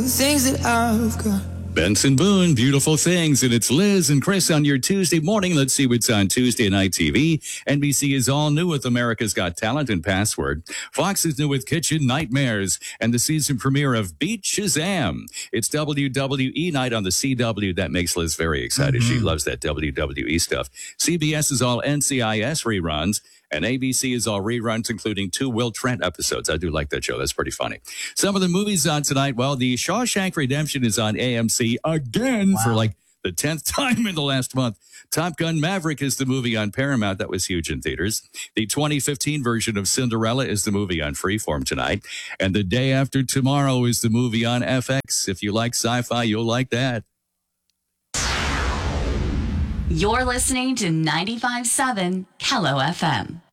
Things that I've got. Benson Boone, Beautiful Things, and it's Liz and Chris on your Tuesday morning. Let's see what's on Tuesday night TV. NBC is all new with America's Got Talent and Password. Fox is new with Kitchen Nightmares and the season premiere of Beat Shazam. It's WWE night on the CW. That makes Liz very excited. She loves that WWE stuff. CBS is all NCIS reruns. And ABC is all reruns, including 2 Will Trent episodes. I do like that show. That's pretty funny. Some of the movies on tonight, well, the Shawshank Redemption is on AMC again for like the 10th time in the last month. Top Gun Maverick is the movie on Paramount. That was huge in theaters. The 2015 version of Cinderella is the movie on Freeform tonight. And The Day After Tomorrow is the movie on FX. If you like sci-fi, you'll like that. You're listening to 95.7 Kello FM.